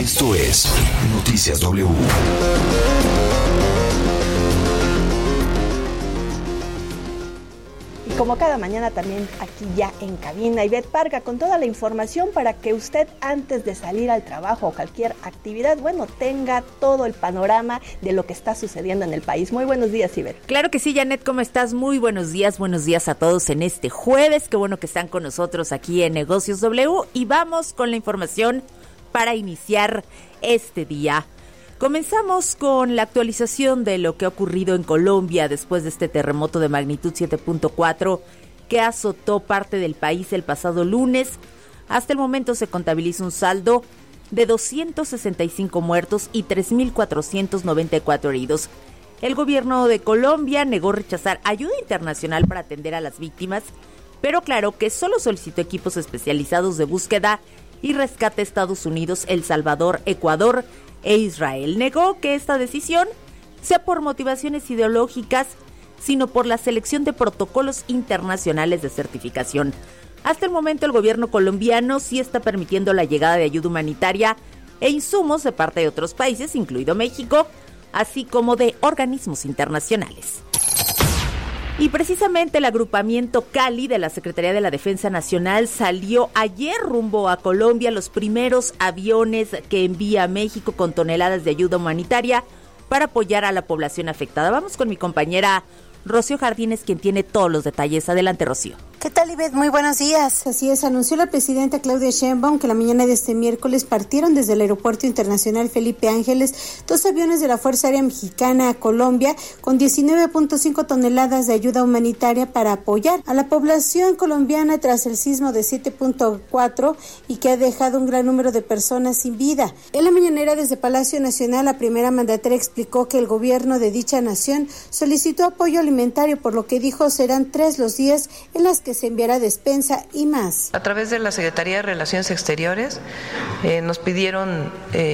Esto es Noticias W. Como cada mañana también aquí ya en cabina, Ivette Parga con toda la información para que usted antes de salir al trabajo o cualquier actividad, tenga todo el panorama de lo que está sucediendo en el país. Muy buenos días, Ivette. Claro que sí, Janet, ¿cómo estás? Muy buenos días a todos en este jueves. Qué bueno que están con nosotros aquí en Negocios W y vamos con la información para iniciar este día. Comenzamos con la actualización de lo que ha ocurrido en Colombia después de este terremoto de magnitud 7.4 que azotó parte del país el pasado lunes. Hasta el momento se contabiliza un saldo de 265 muertos y 3.494 heridos. El gobierno de Colombia negó rechazar ayuda internacional para atender a las víctimas, pero aclaró que solo solicitó equipos especializados de búsqueda y rescate a Estados Unidos, El Salvador, Ecuador e Israel. Negó que esta decisión sea por motivaciones ideológicas, sino por la selección de protocolos internacionales de certificación. Hasta el momento el gobierno colombiano sí está permitiendo la llegada de ayuda humanitaria e insumos de parte de otros países, incluido México, así como de organismos internacionales. Y precisamente el agrupamiento Cali de la Secretaría de la Defensa Nacional salió ayer rumbo a Colombia, los primeros aviones que envía a México con toneladas de ayuda humanitaria para apoyar a la población afectada. Vamos con mi compañera Rocío Jardines, quien tiene todos los detalles. Adelante, Rocío. ¿Qué tal, Ivette? Muy buenos días. Así es, anunció la presidenta Claudia Sheinbaum que la mañana de este miércoles partieron desde el Aeropuerto Internacional Felipe Ángeles 2 aviones de la Fuerza Aérea Mexicana a Colombia con 19.5 toneladas de ayuda humanitaria para apoyar a la población colombiana tras el sismo de 7.4 y que ha dejado un gran número de personas sin vida. En la mañanera desde Palacio Nacional, la primera mandataria explicó que el gobierno de dicha nación solicitó apoyo alimentario, por lo que dijo serán 3 los días en las que se enviará despensa y más. A través de la Secretaría de Relaciones Exteriores nos pidieron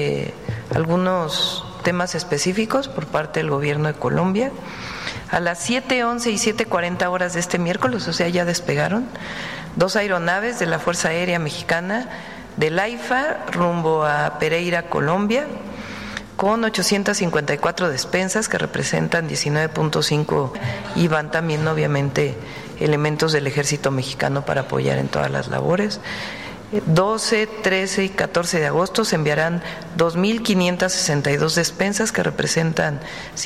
algunos temas específicos por parte del gobierno de Colombia. A las 7:11 y 7:40 horas de este miércoles, o sea, ya despegaron 2 aeronaves de la Fuerza Aérea Mexicana del AIFA rumbo a Pereira, Colombia, con 854 despensas que representan 19.5 y van también obviamente elementos del ejército mexicano para apoyar en todas las labores. 12, 13 y 14 de agosto se enviarán 2.562 despensas que representan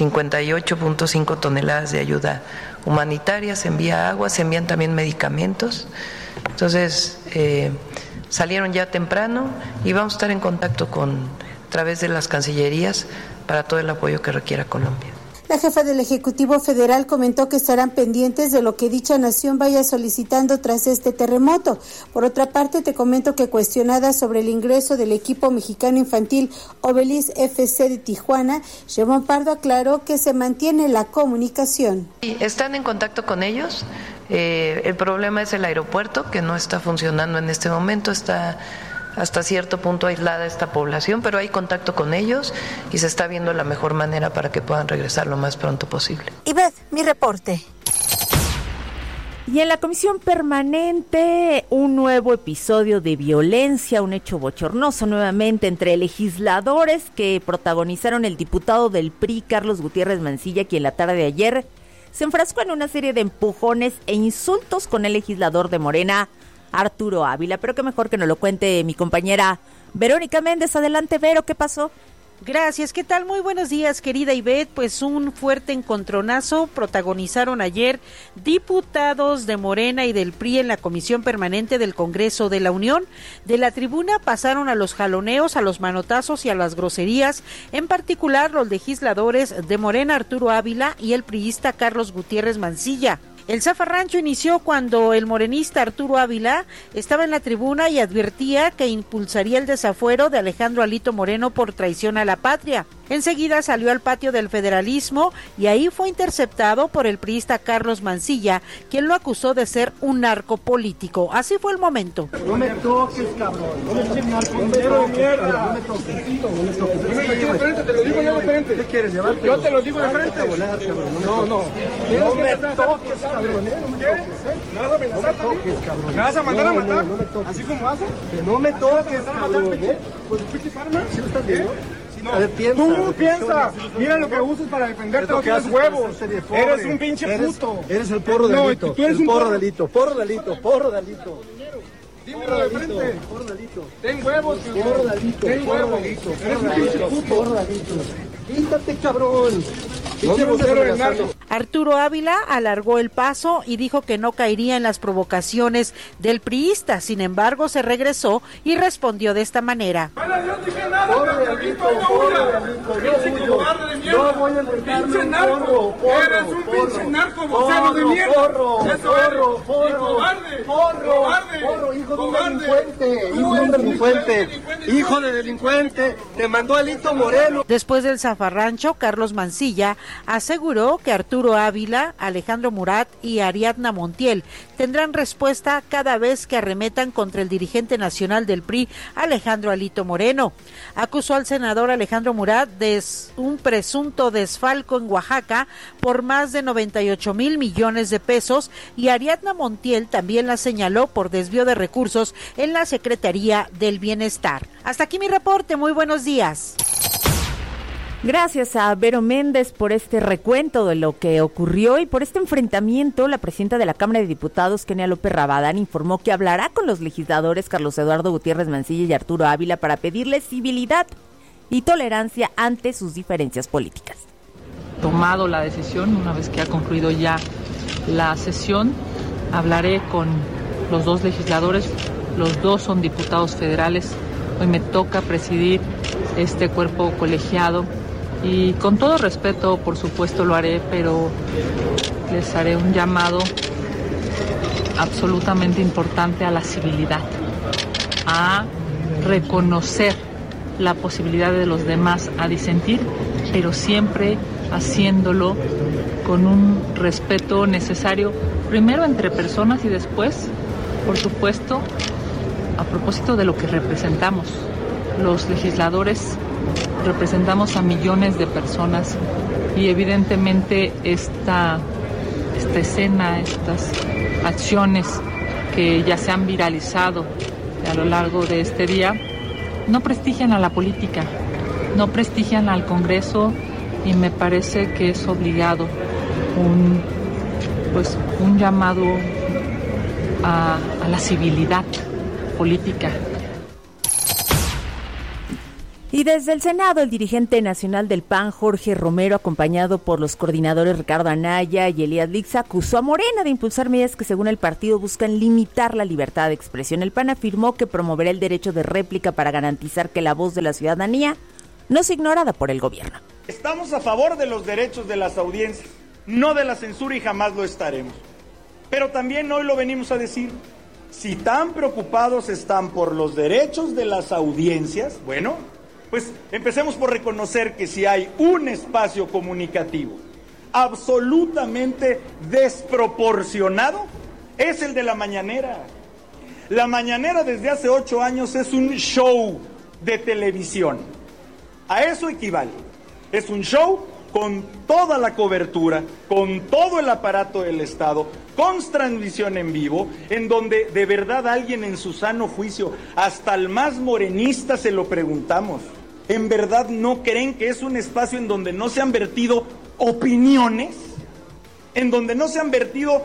58.5 toneladas de ayuda humanitaria, se envía agua, se envían también medicamentos. Entonces, salieron ya temprano y vamos a estar en contacto a través de las cancillerías para todo el apoyo que requiera Colombia. La jefa del Ejecutivo Federal comentó que estarán pendientes de lo que dicha nación vaya solicitando tras este terremoto. Por otra parte, te comento que cuestionada sobre el ingreso del equipo mexicano infantil Obelis FC de Tijuana, Sheinbaum Pardo aclaró que se mantiene la comunicación. Están en contacto con ellos. El problema es el aeropuerto, que no está funcionando en este momento, está hasta cierto punto aislada esta población, pero hay contacto con ellos y se está viendo la mejor manera para que puedan regresar lo más pronto posible. Ivette, mi reporte. Y en la comisión permanente, un nuevo episodio de violencia, un hecho bochornoso nuevamente entre legisladores que protagonizaron el diputado del PRI, Carlos Gutiérrez Mancilla, quien la tarde de ayer se enfrascó en una serie de empujones e insultos con el legislador de Morena, Arturo Ávila. Pero qué mejor que nos lo cuente mi compañera Verónica Méndez. Adelante, Vero, ¿qué pasó? Gracias, ¿qué tal? Muy buenos días, querida Ivette. Pues un fuerte encontronazo protagonizaron ayer diputados de Morena y del PRI en la Comisión Permanente del Congreso de la Unión. De la tribuna pasaron a los jaloneos, a los manotazos y a las groserías, en particular los legisladores de Morena, Arturo Ávila, y el priista Carlos Gutiérrez Mancilla. El zafarrancho inició cuando el morenista Arturo Ávila estaba en la tribuna y advertía que impulsaría el desafuero de Alejandro Alito Moreno por traición a la patria. Enseguida salió al patio del Federalismo y ahí fue interceptado por el priista Carlos Mancilla, quien lo acusó de ser un narco político. Así fue el momento. No me toques, cabrón. No me toques, narco de mierda. No me toques. No me toques. Te lo digo yo de frente. ¿Qué quieres llevarte? Yo te lo digo de frente. No. No me toques, cabrón. Nada, me toques, cabrón. ¿Me vas a mandar a matar? ¿Así como haces? Que no me toques, cabrón. Pues pinche karma. ¿Sí lo estás viendo? No. A ver, piensa. Mira lo que usas para defenderte, no tienes huevos. Eres un pinche puto. Eres el porro delito. Tú eres un porro delito. Porro delito. Dímelo de frente. Porro delito. Ten huevos. Porro delito. Ten huevos. Eres un pinche puto. Porro delito. Quítate, cabrón. Arturo Ávila alargó el paso y dijo que no caería en las provocaciones del priista. Sin embargo, se regresó y respondió de esta manera. No voy a pinche narco. Eres un pinche narco vocero de mierda. Porro, hijo de delincuente. Te mandó Alito Moreno. Después del zafarrancho, Carlos Mancilla aseguró que Arturo Ávila, Alejandro Murat y Ariadna Montiel tendrán respuesta cada vez que arremetan contra el dirigente nacional del PRI, Alejandro Alito Moreno. Acusó al senador Alejandro Murat de un presunto desfalco en Oaxaca por más de 98 mil millones de pesos y Ariadna Montiel también la señaló por desvío de recursos en la Secretaría del Bienestar. Hasta aquí mi reporte, muy buenos días. Gracias a Vero Méndez por este recuento de lo que ocurrió y por este enfrentamiento. La presidenta de la Cámara de Diputados, Kenia López Rabadán, informó que hablará con los legisladores Carlos Eduardo Gutiérrez Mancilla y Arturo Ávila para pedirles civilidad y tolerancia ante sus diferencias políticas. Tomado la decisión, una vez que ha concluido ya la sesión, hablaré con los dos legisladores, los dos son diputados federales. Hoy me toca presidir este cuerpo colegiado y con todo respeto, por supuesto, lo haré, pero les haré un llamado absolutamente importante a la civilidad, a reconocer la posibilidad de los demás a disentir, pero siempre haciéndolo con un respeto necesario, primero entre personas y después, por supuesto, a propósito de lo que representamos. Los legisladores representamos a millones de personas y evidentemente esta escena, estas acciones que ya se han viralizado a lo largo de este día, no prestigian a la política, no prestigian al Congreso y me parece que es obligado un llamado a la civilidad política. Y desde el Senado, el dirigente nacional del PAN, Jorge Romero, acompañado por los coordinadores Ricardo Anaya y Elías Lixa, acusó a Morena de impulsar medidas que, según el partido, buscan limitar la libertad de expresión. El PAN afirmó que promoverá el derecho de réplica para garantizar que la voz de la ciudadanía no sea ignorada por el gobierno. Estamos a favor de los derechos de las audiencias, no de la censura, y jamás lo estaremos. Pero también hoy lo venimos a decir. Si tan preocupados están por los derechos de las audiencias, bueno, pues empecemos por reconocer que si hay un espacio comunicativo absolutamente desproporcionado, es el de la mañanera. La mañanera desde hace 8 años es un show de televisión. A eso equivale. Es un show con toda la cobertura, con todo el aparato del Estado, con transmisión en vivo, en donde de verdad alguien en su sano juicio, hasta el más morenista se lo preguntamos, ¿en verdad no creen que es un espacio en donde no se han vertido opiniones? ¿En donde no se han vertido?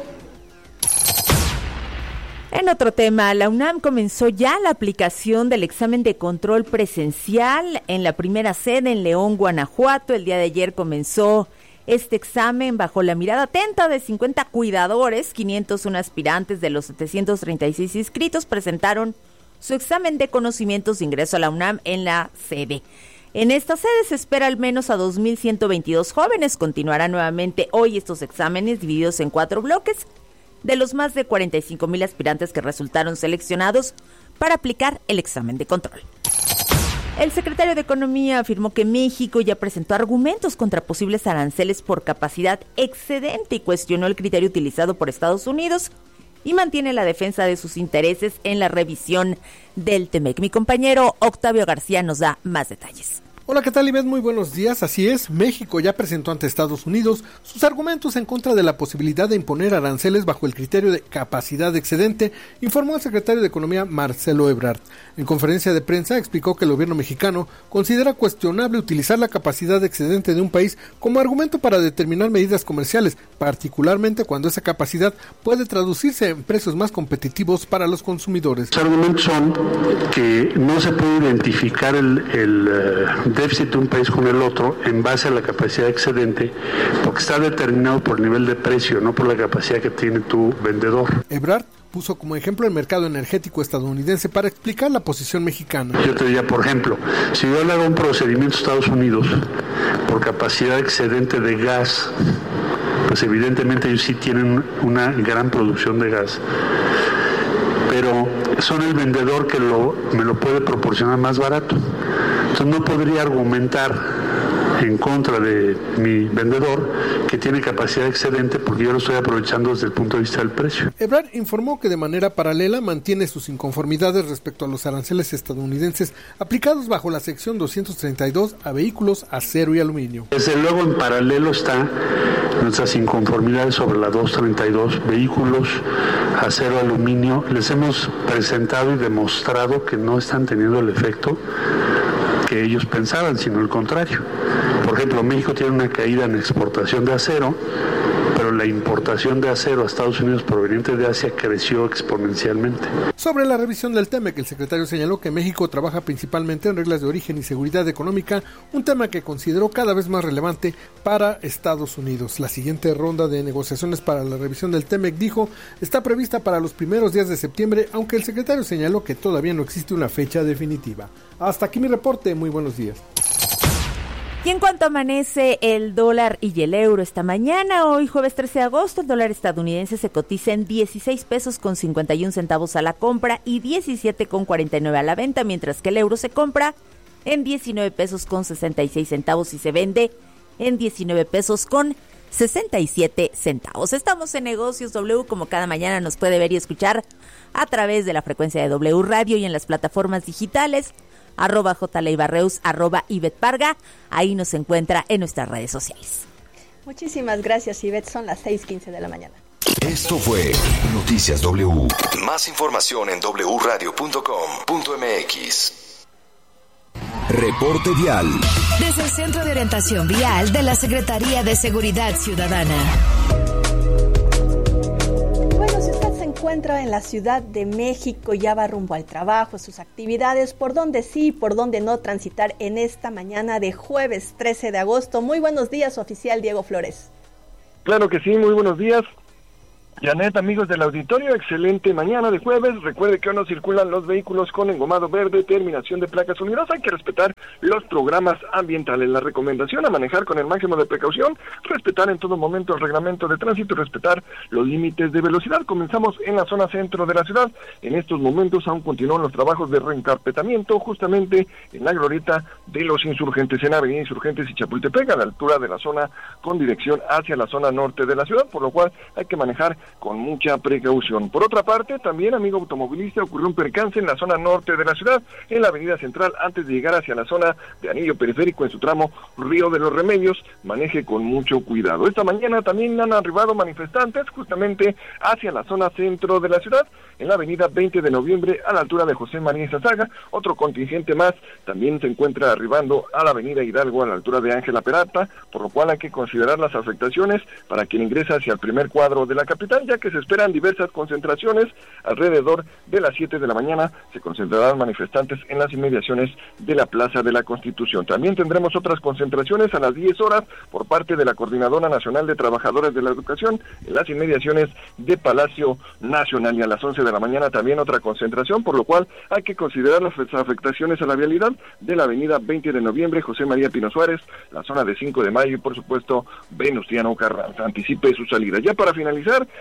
En otro tema, la UNAM comenzó ya la aplicación del examen de control presencial en la primera sede en León, Guanajuato. El día de ayer comenzó este examen bajo la mirada atenta de 50 cuidadores. 501 aspirantes de los 736 inscritos presentaron su examen de conocimientos de ingreso a la UNAM en la sede. En esta sede se espera al menos a 2.122 jóvenes. Continuarán nuevamente hoy estos exámenes divididos en 4 bloques de los más de 45,000 aspirantes que resultaron seleccionados para aplicar el examen de control. El secretario de Economía afirmó que México ya presentó argumentos contra posibles aranceles por capacidad excedente y cuestionó el criterio utilizado por Estados Unidos y mantiene la defensa de sus intereses en la revisión del TEMEC. Mi compañero Octavio García nos da más detalles. Hola, ¿qué tal, Ivette? Muy buenos días. Así es, México ya presentó ante Estados Unidos sus argumentos en contra de la posibilidad de imponer aranceles bajo el criterio de capacidad excedente, informó el secretario de Economía Marcelo Ebrard. En conferencia de prensa explicó que el gobierno mexicano considera cuestionable utilizar la capacidad excedente de un país como argumento para determinar medidas comerciales, particularmente cuando esa capacidad puede traducirse en precios más competitivos para los consumidores. Los argumentos son que no se puede identificar el déficit de un país con el otro en base a la capacidad excedente, porque está determinado por el nivel de precio, no por la capacidad que tiene tu vendedor. Ebrard puso como ejemplo el mercado energético estadounidense para explicar la posición mexicana. Yo te diría, por ejemplo, si yo le hago un procedimiento a Estados Unidos por capacidad excedente de gas, pues evidentemente ellos sí tienen una gran producción de gas, pero son el vendedor que me lo puede proporcionar más barato. Entonces no podría argumentar en contra de mi vendedor que tiene capacidad excedente porque yo lo estoy aprovechando desde el punto de vista del precio. Ebrard informó que de manera paralela mantiene sus inconformidades respecto a los aranceles estadounidenses aplicados bajo la sección 232 a vehículos, acero y aluminio. Desde luego en paralelo están nuestras inconformidades sobre la 232, vehículos, acero, aluminio. Les hemos presentado y demostrado que no están teniendo el efecto que ellos pensaban, sino el contrario. Por ejemplo, México tiene una caída en exportación de acero, pero la importación de acero a Estados Unidos proveniente de Asia creció exponencialmente. Sobre la revisión del TEMEC, el secretario señaló que México trabaja principalmente en reglas de origen y seguridad económica, un tema que consideró cada vez más relevante para Estados Unidos. La siguiente ronda de negociaciones para la revisión del TEMEC, dijo, está prevista para los primeros días de septiembre, aunque el secretario señaló que todavía no existe una fecha definitiva. Hasta aquí mi reporte, muy buenos días. Y en cuanto amanece el dólar y el euro esta mañana, hoy jueves 13 de agosto, el dólar estadounidense se cotiza en 16 pesos con 51 centavos a la compra y 17 con 49 a la venta, mientras que el euro se compra en 19 pesos con 66 centavos y se vende en 19 pesos con 67 centavos. Estamos en Negocios W, como cada mañana nos puede ver y escuchar a través de la frecuencia de W Radio y en las plataformas digitales, @JLeibarreus, @IvetParga, ahí nos encuentra en nuestras redes sociales. Muchísimas gracias, Ivette, son las 6:15 de la mañana. Esto fue Noticias W. Más información en wradio.com.mx. Reporte vial. Desde el Centro de Orientación Vial de la Secretaría de Seguridad Ciudadana. Se encuentra en la Ciudad de México, ya va rumbo al trabajo, sus actividades, por donde sí, por donde no transitar en esta mañana de jueves 13 de agosto. Muy buenos días, oficial Diego Flores. Claro que sí, muy buenos días. Janet, amigos del auditorio, excelente mañana de jueves. Recuerde que hoy no circulan los vehículos con engomado verde, terminación de placas unidas. Hay que respetar los programas ambientales. La recomendación a manejar con el máximo de precaución, respetar en todo momento el reglamento de tránsito y respetar los límites de velocidad. Comenzamos en la zona centro de la ciudad. En estos momentos aún continúan los trabajos de reencarpetamiento justamente en la glorieta de los Insurgentes, en Avenida Insurgentes y Chapultepec, a la altura de la zona con dirección hacia la zona norte de la ciudad, por lo cual hay que manejar con mucha precaución. Por otra parte, también, amigo automovilista, ocurrió un percance en la zona norte de la ciudad, en la avenida central, antes de llegar hacia la zona de anillo periférico en su tramo Río de los Remedios. Maneje con mucho cuidado. Esta mañana también han arribado manifestantes justamente hacia la zona centro de la ciudad, en la avenida 20 de noviembre, a la altura de José María Izazaga. Otro contingente más también se encuentra arribando a la avenida Hidalgo, a la altura de Ángela Peralta, por lo cual hay que considerar las afectaciones para quien ingresa hacia el primer cuadro de la capital, ya que se esperan diversas concentraciones. Alrededor de las 7 de la mañana se concentrarán manifestantes en las inmediaciones de la Plaza de la Constitución. También tendremos otras concentraciones a las 10 horas por parte de la Coordinadora Nacional de Trabajadores de la Educación en las inmediaciones de Palacio Nacional, y a las 11 de la mañana también otra concentración, por lo cual hay que considerar las afectaciones a la vialidad de la avenida 20 de noviembre, José María Pino Suárez, la zona de 5 de mayo y por supuesto Venustiano Carranza. Anticipe su salida. Ya para finalizar,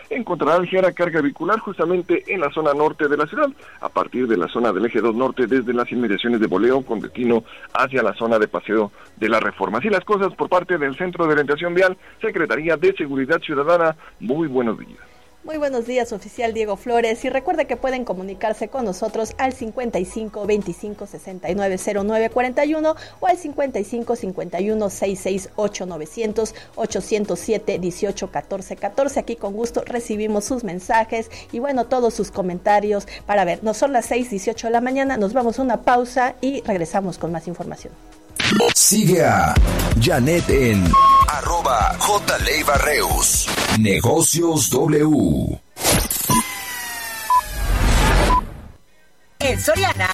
encontrará ligera carga vehicular justamente en la zona norte de la ciudad, a partir de la zona del eje 2 norte, desde las inmediaciones de Boleo, con destino hacia la zona de Paseo de la Reforma. Así las cosas por parte del Centro de Orientación Vial, Secretaría de Seguridad Ciudadana. Muy buenos días. Muy buenos días, oficial Diego Flores, y recuerde que pueden comunicarse con nosotros al 55 25 69 09 41 o al 55 51 66 8900 807 18 14 14. Aquí con gusto recibimos sus mensajes y bueno, todos sus comentarios para ver. No son las 6:18 de la mañana, nos vamos a una pausa y regresamos con más información. Sigue a Janet en @JLeibarreus. Negocios W. En Soriana.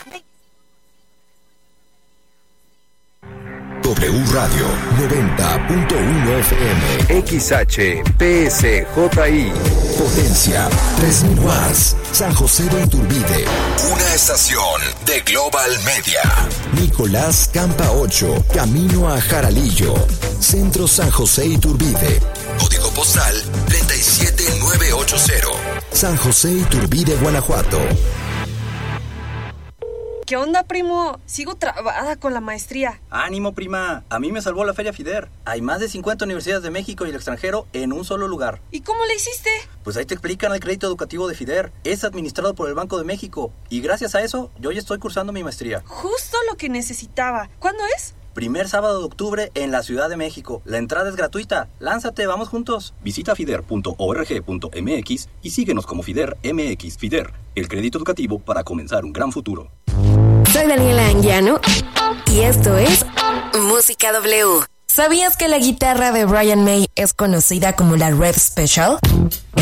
W Radio 90.1 FM. XHPSJI. Potencia 3000 watts. San José de Iturbide. Una estación de Global Media. Nicolás Campa 8. Camino a Jaralillo. Centro San José Iturbide. Código postal 37980. San José Iturbide, Guanajuato. ¿Qué onda, primo? Sigo trabada con la maestría. Ánimo, prima. A mí me salvó la Feria FIDER. Hay más de 50 universidades de México y el extranjero en un solo lugar. ¿Y cómo le hiciste? Pues ahí te explican el crédito educativo de FIDER. Es administrado por el Banco de México. Y gracias a eso, yo ya estoy cursando mi maestría. Justo lo que necesitaba. ¿Cuándo es? Primer sábado de octubre en la Ciudad de México. La entrada es gratuita. Lánzate, vamos juntos. Visita fider.org.mx y síguenos como FIDER MX. FIDER, el crédito educativo para comenzar un gran futuro. Soy Daniela Anguiano y esto es Música W. ¿Sabías que la guitarra de Brian May es conocida como la Rev Special?